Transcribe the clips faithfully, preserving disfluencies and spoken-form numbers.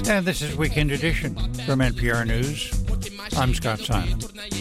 And this is Weekend Edition from N P R News. I'm Scott Simon.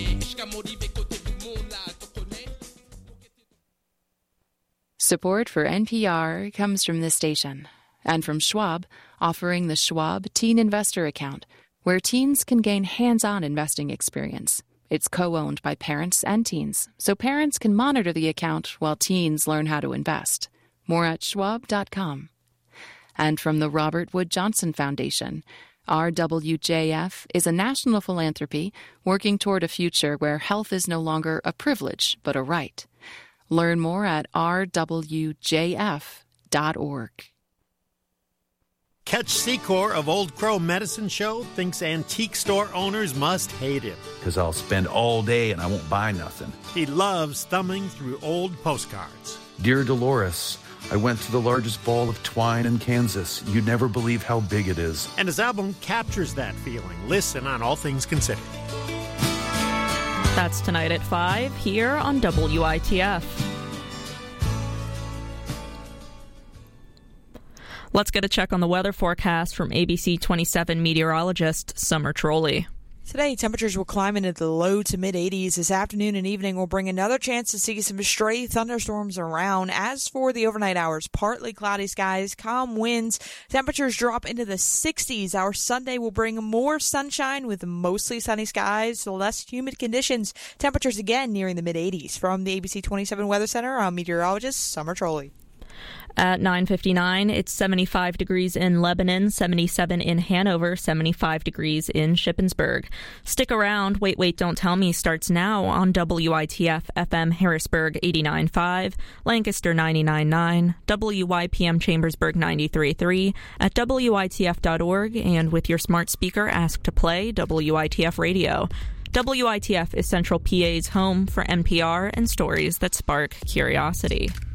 Support for N P R comes from this station and from Schwab, offering the Schwab Teen Investor Account, where teens can gain hands-on investing experience. It's co-owned by parents and teens, so parents can monitor the account while teens learn how to invest. More at schwab dot com. And from the Robert Wood Johnson Foundation, R W J F is a national philanthropy working toward a future where health is no longer a privilege but a right. Learn more at r w j f dot org. Catch Secor of Old Crow Medicine Show thinks antique store owners must hate him. Because I'll spend all day and I won't buy nothing. He loves thumbing through old postcards. Dear Dolores, I went to the largest ball of twine in Kansas. You'd never believe how big it is. And his album captures that feeling. Listen on All Things Considered. That's tonight at five here on W I T F. Let's get a check on the weather forecast from A B C twenty-seven meteorologist Summer Trolley. Today, temperatures will climb into the low to mid-eighties. This afternoon and evening will bring another chance to see some stray thunderstorms around. As for the overnight hours, partly cloudy skies, calm winds. Temperatures drop into the sixties. Our Sunday will bring more sunshine with mostly sunny skies, less humid conditions. Temperatures again nearing the mid-eighties. From the A B C twenty-seven Weather Center, I'm meteorologist Summer Trolley. At nine fifty-nine, it's seventy-five degrees in Lebanon, seventy-seven in Hanover, seventy-five degrees in Shippensburg. Stick around. Wait, Wait, Don't Tell Me starts now on W I T F F M Harrisburg eighty-nine point five, Lancaster ninety-nine point nine, W Y P M Chambersburg ninety-three point three, at W I T F dot org, and with your smart speaker, ask to play W I T F Radio. W I T F is Central P A's home for N P R and stories that spark curiosity.